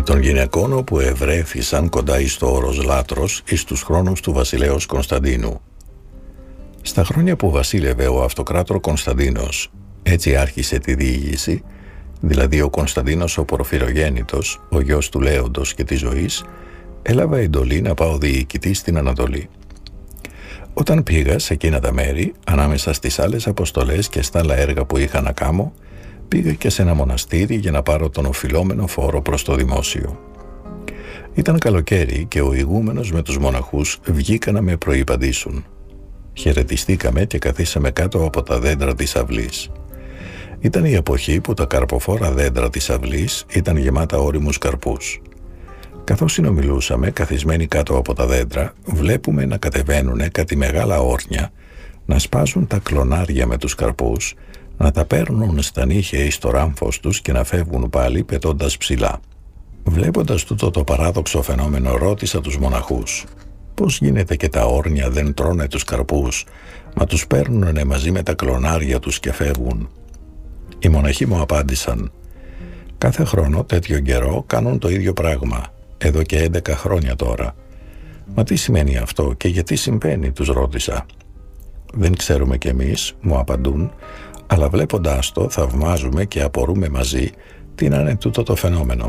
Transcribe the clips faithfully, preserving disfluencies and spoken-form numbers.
ή των γυναικών όπου ευρέθησαν κοντά εις το όρος Λάτρος εις τους χρόνους του βασιλέως Κωνσταντίνου. Στα χρόνια που βασίλευε ο αυτοκράτορ Κωνσταντίνος, έτσι άρχισε τη διήγηση, δηλαδή ο Κωνσταντίνος ο Πορφυρογέννητος, ο γιος του Λέοντος και της Ζωής, έλαβα εντολή να πάω διοικητής στην Ανατολή. Όταν πήγα σε εκείνα τα μέρη, ανάμεσα στις άλλες αποστολές και στα άλλα έργα που είχα να κάμω, πήγα και σε ένα μοναστήρι για να πάρω τον οφειλόμενο φόρο προς το δημόσιο. Ήταν καλοκαίρι και ο ηγούμενος με τους μοναχούς βγήκαν να με προϋπαντήσουν. Χαιρετιστήκαμε και καθίσαμε κάτω από τα δέντρα της αυλής. Ήταν η εποχή που τα καρποφόρα δέντρα της αυλής ήταν γεμάτα ώριμους καρπούς. Καθώς συνομιλούσαμε, καθισμένοι κάτω από τα δέντρα, βλέπουμε να κατεβαίνουνε κάτι μεγάλα όρνια, να σπάζουν τα κλονάρια με τους καρπούς, να τα παίρνουν στα νύχια ή στο ράμφος τους και να φεύγουν πάλι πετώντας ψηλά. Βλέποντας τούτο το παράδοξο φαινόμενο, ρώτησα τους μοναχούς: «Πώς γίνεται και τα όρνια δεν τρώνε τους καρπούς, μα τους παίρνουνε μαζί με τα κλονάρια τους και φεύγουν?» Οι μοναχοί μου απάντησαν: «Κάθε χρόνο τέτοιο καιρό κάνουν το ίδιο πράγμα, εδώ και έντεκα χρόνια τώρα». «Μα τι σημαίνει αυτό και γιατί συμβαίνει?» τους ρώτησα. «Δεν ξέρουμε κι εμείς», μου απαντούν, «αλλά βλέποντάς το θαυμάζουμε και απορούμε μαζί τι να είναι τούτο το φαινόμενο».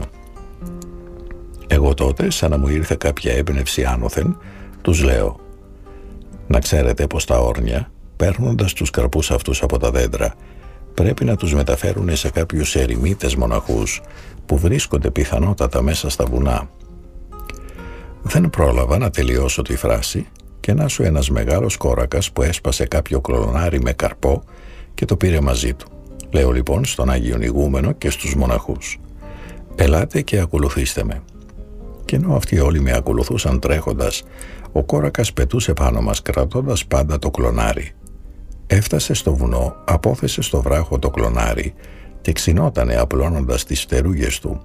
Εγώ τότε, σαν να μου ήρθε κάποια έμπνευση άνωθεν, τους λέω: «Να ξέρετε πως τα όρνια, παίρνοντας τους καρπούς αυτούς από τα δέντρα, πρέπει να τους μεταφέρουν σε κάποιους ερημίτες μοναχούς που βρίσκονται πιθανότατα μέσα στα βουνά». Δεν πρόλαβα να τελειώσω τη φράση και να σου ένας μεγάλος κόρακας που έσπασε κάποιο κλονάρι με καρπό και το πήρε μαζί του. Λέω λοιπόν στον Άγιον Ηγούμενο και στους μοναχούς: «Ελάτε και ακολουθήστε με». Και ενώ αυτοί όλοι με ακολουθούσαν τρέχοντας, ο κόρακας πετούσε πάνω μας κρατώντας πάντα το κλονάρι. Έφτασε στο βουνό, απόθεσε στο βράχο το κλονάρι και ξυνότανε απλώνοντας τις φτερούγες του.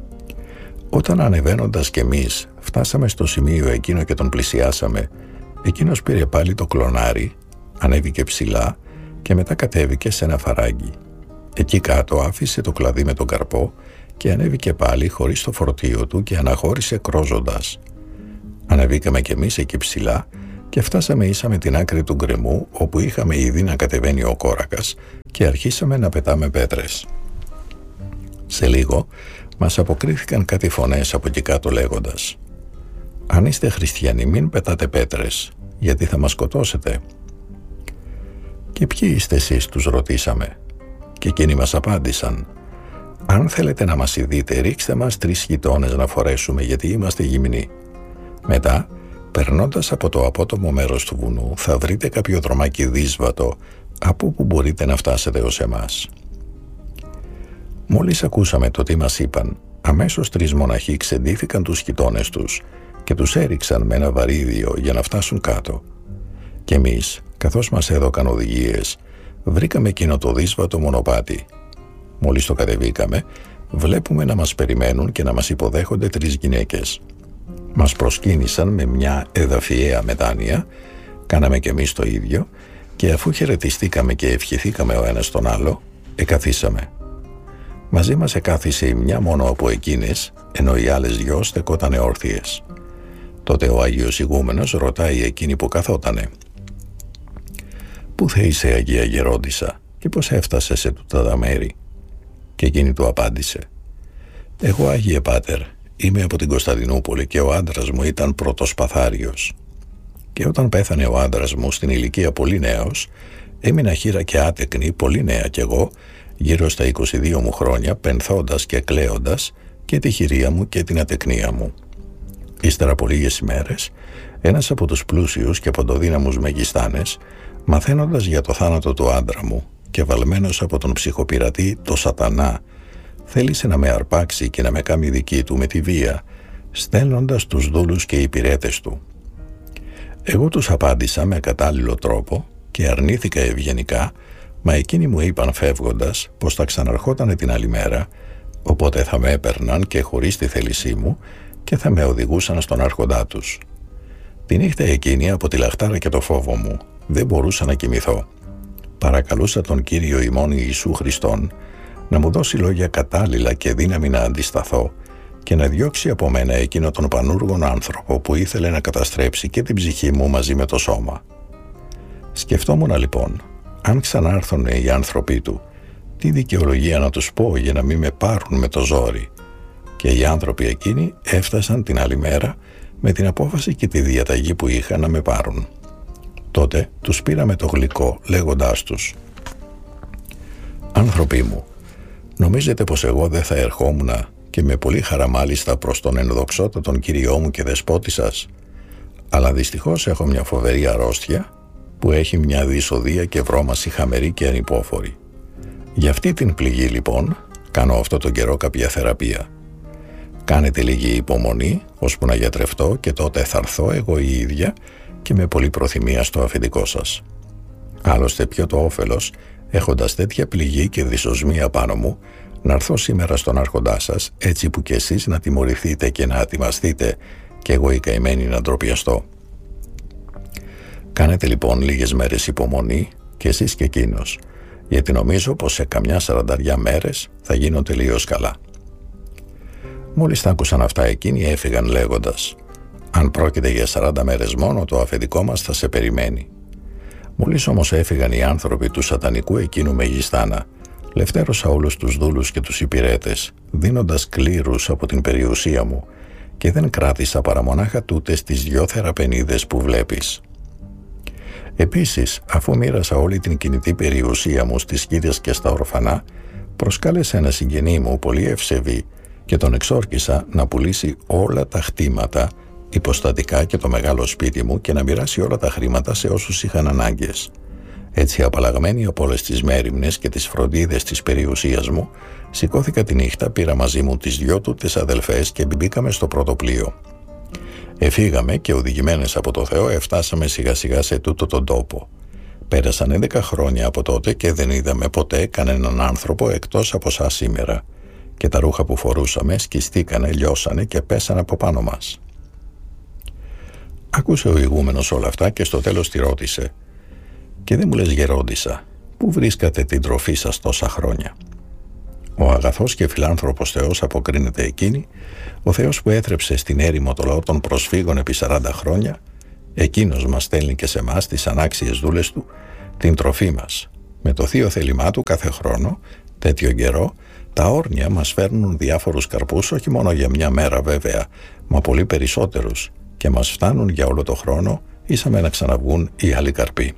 Όταν ανεβαίνοντας κι εμείς φτάσαμε στο σημείο εκείνο και τον πλησιάσαμε, εκείνος πήρε πάλι το κλονάρι, ανέβηκε ψηλά και μετά κατέβηκε σε ένα φαράγγι. Εκεί κάτω άφησε το κλαδί με τον καρπό και ανέβηκε πάλι χωρίς το φορτίο του και αναχώρησε κρόζοντας. Ανεβήκαμε κι εμείς εκεί ψηλά και φτάσαμε ίσα με την άκρη του γκρεμού, όπου είχαμε ήδη να κατεβαίνει ο κόρακας, και αρχίσαμε να πετάμε πέτρες. Σε λίγο μας αποκρίθηκαν κάτι φωνές από εκεί κάτω λέγοντας: «Αν είστε χριστιανοί, μην πετάτε πέτρες, γιατί θα μας σκοτώσετε». «Και ποιοι είστε εσείς?» τους ρωτήσαμε. Και εκείνοι μας απάντησαν: «Αν θέλετε να μας ειδείτε, ρίξτε μας τρεις χιτώνες να φορέσουμε, γιατί είμαστε γυμνοί. Μετά, περνώντας από το απότομο μέρος του βουνού, θα βρείτε κάποιο δρομάκι δύσβατο, από που μπορείτε να φτάσετε ως εμάς». Μόλις ακούσαμε το τι μας είπαν, αμέσως τρεις μοναχοί ξεντήθηκαν τους χιτώνες τους και τους έριξαν με ένα βαρύδιο για να φτάσουν κάτω. Και εμείς, καθώς μας έδωκαν οδηγίες, βρήκαμε εκείνο το δύσβατο μονοπάτι. Μόλις το κατεβήκαμε, βλέπουμε να μας περιμένουν και να μας υποδέχονται τρεις γυναίκες. Μας προσκύνησαν με μια εδαφιαία μετάνοια, κάναμε κι εμείς το ίδιο, και αφού χαιρετιστήκαμε και ευχηθήκαμε ο ένας τον άλλο, εκαθίσαμε. Μαζί μας εκάθισε η μια μόνο από εκείνες, ενώ οι άλλες δυο στεκότανε όρθιες. Τότε ο Άγιος Ηγούμενος ρωτάει εκείνη που καθότανε: «Πού θα είσαι, Αγία Γερόντισσα, και πώς έφτασες σε τούτα τα μέρη?» Και εκείνη του απάντησε: «Εγώ, Άγιε Πάτερ, είμαι από την Κωνσταντινούπολη και ο άντρας μου ήταν πρωτοσπαθάριος. Και όταν πέθανε ο άντρας μου στην ηλικία πολύ νέος, έμεινα χήρα και άτεκνη, πολύ νέα κι εγώ, γύρω στα είκοσι δύο μου χρόνια, πενθώντας και κλαίοντας και τη χειρία μου και την ατεκνία μου. Ύστερα από λίγες ημέρες, ένας από τους πλούσιους και παντοδύναμους μεγιστάνες, μαθαίνοντας για το θάνατο του άντρα μου και βαλμένος από τον ψυχοπειρατή το Σατανά, θέλησε να με αρπάξει και να με κάνει δική του με τη βία, στέλνοντας τους δούλους και υπηρέτες του. Εγώ τους απάντησα με κατάλληλο τρόπο και αρνήθηκα ευγενικά, μα εκείνοι μου είπαν φεύγοντας πως θα ξαναρχότανε την άλλη μέρα, οπότε θα με έπαιρναν και χωρίς τη θέλησή μου και θα με οδηγούσαν στον άρχοντά τους. Τη νύχτα εκείνη, από τη λαχτάρα και το φόβο μου, δεν μπορούσα να κοιμηθώ. Παρακαλούσα τον Κύριο ημών Ιησού Χριστόν να μου δώσει λόγια κατάλληλα και δύναμη να αντισταθώ και να διώξει από μένα εκείνο τον πανούργον άνθρωπο που ήθελε να καταστρέψει και την ψυχή μου μαζί με το σώμα. Σκεφτόμουν λοιπόν, αν ξανάρθουν οι άνθρωποι του, τι δικαιολογία να τους πω για να μην με πάρουν με το ζόρι. Και οι άνθρωποι εκείνοι έφτασαν την άλλη μέρα με την απόφαση και τη διαταγή που είχαν να με πάρουν. Τότε τους πήραμε το γλυκό λέγοντάς τους: «Άνθρωποι μου, νομίζετε πως εγώ δεν θα ερχόμουν και με πολύ χαρά μάλιστα προς τον ενδοξότατον Κυριό μου και δεσπότη σας? Αλλά δυστυχώς έχω μια φοβερή αρρώστια που έχει μια δυσοδεία και βρώμαση χαμερή και ανυπόφορη. Για αυτή την πληγή λοιπόν κάνω αυτό τον καιρό κάποια θεραπεία. Κάνετε λίγη υπομονή ώσπου να γιατρευτώ και τότε θα έρθω εγώ η ίδια και με πολύ προθυμία στο αφεντικό σας. Άλλωστε ποιο το όφελος, έχοντας τέτοια πληγή και δυσοσμία πάνω μου, να έρθω σήμερα στον άρχοντά σας, έτσι που κι εσείς να τιμωρηθείτε και να ατιμαστείτε και εγώ η καημένη να ντροπιαστώ. Κάνετε λοιπόν λίγες μέρες υπομονή και εσείς και εκείνος, γιατί νομίζω πως σε καμιά σαρανταριά μέρες θα γίνω τελείως καλά». Μόλις τα άκουσαν αυτά εκείνοι έφυγαν λέγοντας: «Αν πρόκειται για σαράντα μέρες μόνο, το αφεντικό μας θα σε περιμένει». Μόλις όμως έφυγαν οι άνθρωποι του σατανικού εκείνου μεγιστάνα, λευτέρωσα όλους τους δούλους και τους υπηρέτες, δίνοντας κλήρους από την περιουσία μου, και δεν κράτησα παρά μονάχα τούτες τις δυο θεραπενίδες που βλέπεις. Επίσης, αφού μοίρασα όλη την κινητή περιουσία μου στις κήδες και στα ορφανά, προσκάλεσα ένα συγγενή μου πολύ ευσεβή και τον εξόρκησα να πουλήσει όλα τα χτήματα, υποστατικά και το μεγάλο σπίτι μου και να μοιράσει όλα τα χρήματα σε όσους είχαν ανάγκες. Έτσι, απαλλαγμένη από όλες τις μέριμνες και τις φροντίδες της περιουσίας μου, σηκώθηκα τη νύχτα, πήρα μαζί μου τις δυο του τις αδελφές και μπήκαμε στο πρώτο πλοίο. Εφύγαμε και οδηγημένες από το Θεό εφτάσαμε σιγά σιγά σε τούτο τον τόπο. Πέρασαν έντεκα χρόνια από τότε και δεν είδαμε ποτέ κανέναν άνθρωπο εκτός από σας σήμερα, και τα ρούχα που φορούσαμε σκιστήκανε, λιώσανε και πέσανε από πάνω μας». Άκουσε ο ηγούμενος όλα αυτά και στο τέλος τη ρώτησε: «Και δεν μου λες, γερόντισσα, πού βρίσκατε την τροφή σας τόσα χρόνια?» Ο αγαθός και φιλάνθρωπος Θεός, αποκρίνεται εκείνη, ο Θεός που έθρεψε στην έρημο το λαό των προσφύγων επί σαράντα χρόνια, εκείνος μας στέλνει και σε εμάς τις ανάξιες δούλες του την τροφή μας. Με το θείο θέλημά του κάθε χρόνο, τέτοιο καιρό, τα όρνια μας φέρνουν διάφορους καρπούς, όχι μόνο για μια μέρα βέβαια, μα πολύ περισσότερους, και μας φτάνουν για όλο το χρόνο, ήσαμε να ξαναβγούν οι άλλοι καρποί.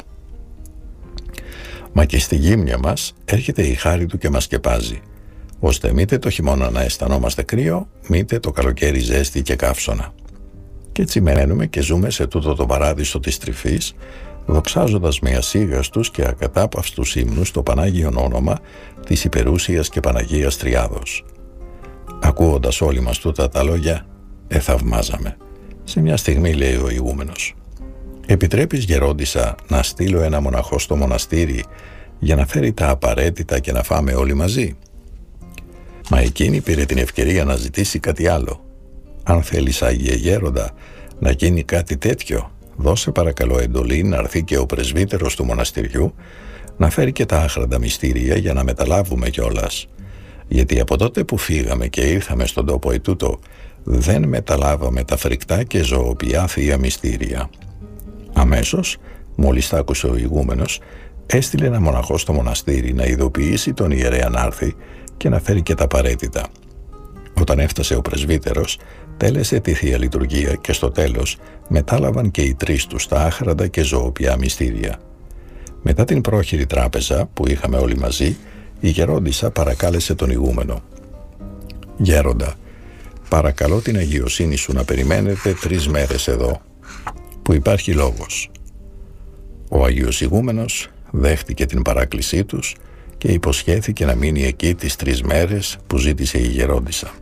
Μα και στη γύμνια μας έρχεται η χάρη του και μας σκεπάζει, ώστε μήτε το χειμώνα να αισθανόμαστε κρύο, μήτε το καλοκαίρι ζέστη και καύσωνα. Κι έτσι μένουμε και ζούμε σε τούτο το παράδεισο της τρυφής, δοξάζοντας με ασίγαστους και ακατάπαυστους ύμνους το Πανάγιον όνομα της υπερούσιας και Παναγίας Τριάδος. Ακούοντας όλοι μας τούτα τα λόγια, εθαυμάζαμε. Σε μια στιγμή λέει ο ηγούμενος: «Επιτρέπεις, γερόντισσα, να στείλω ένα μοναχό στο μοναστήρι για να φέρει τα απαραίτητα και να φάμε όλοι μαζί?» Μα εκείνη πήρε την ευκαιρία να ζητήσει κάτι άλλο. «Αν θέλεις, Άγιε Γέροντα, να γίνει κάτι τέτοιο, δώσε παρακαλώ εντολή να έρθει και ο πρεσβύτερος του μοναστηριού να φέρει και τα άχραντα μυστήρια για να μεταλάβουμε κιόλας. Γιατί από τότε που φύγαμε και ήρθαμε στον τόπο ετούτο, δεν μεταλάβαμε τα φρικτά και ζωοποιά θεία μυστήρια». Αμέσως, μόλις τα άκουσε ο ηγούμενος, έστειλε ένα μοναχό στο μοναστήρι να ειδοποιήσει τον ιερέα να έρθει και να φέρει και τα απαραίτητα. Όταν έφτασε ο πρεσβύτερος, τέλεσε τη θεία λειτουργία και στο τέλος μετάλαβαν και οι τρεις τους τα άχραντα και ζωοποιά μυστήρια. Μετά την πρόχειρη τράπεζα που είχαμε όλοι μαζί, η γερόντισσα παρακάλεσε τον ηγούμενο: «Γέροντα, παρακαλώ την αγιοσύνη σου να περιμένετε τρεις μέρες εδώ, που υπάρχει λόγος». Ο Αγίος Ηγούμενος δέχτηκε την παράκλησή τους και υποσχέθηκε να μείνει εκεί τις τρεις μέρες που ζήτησε η γερόντισσα.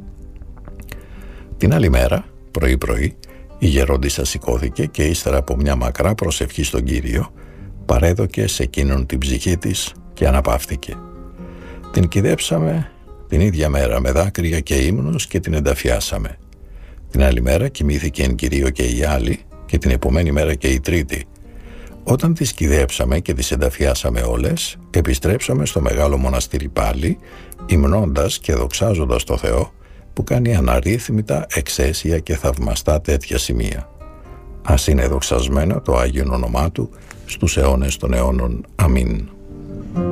Την άλλη μέρα, πρωί-πρωί, η γερόντισσα σηκώθηκε και ύστερα από μια μακρά προσευχή στον Κύριο, παρέδωκε σε εκείνον την ψυχή της και αναπαύθηκε. Την κυδέψαμε την ίδια μέρα με δάκρυα και ύμνους και την ενταφιάσαμε. Την άλλη μέρα κοιμήθηκε εν Κυρίω και η άλλη και την επομένη μέρα και η τρίτη. Όταν τις κυδέψαμε και τις ενταφιάσαμε όλες, επιστρέψαμε στο μεγάλο μοναστήρι πάλι, υμνώντας και δοξάζοντας το Θεό που κάνει αναρρύθμιτα, εξαίσια και θαυμαστά τέτοια σημεία. Ας είναι δοξασμένο το Άγιον όνομά Του στους αιώνες των αιώνων. Αμήν.